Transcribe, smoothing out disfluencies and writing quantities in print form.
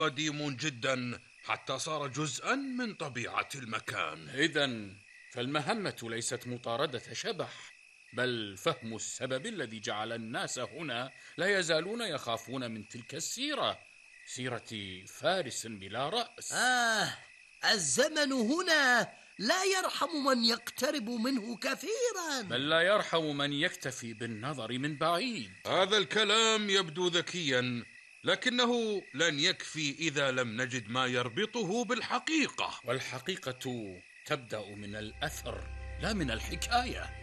قديم جدا حتى صار جزءا من طبيعة المكان. إذن فالمهمة ليست مطاردة شبح، بل فهم السبب الذي جعل الناس هنا لا يزالون يخافون من تلك السيرة، سيرة فارس بلا رأس. الزمن هنا لا يرحم من يقترب منه كثيرا، بل لا يرحم من يكتفي بالنظر من بعيد. هذا الكلام يبدو ذكيا، لكنه لن يكفي إذا لم نجد ما يربطه بالحقيقة. والحقيقة تبدأ من الأثر لا من الحكاية.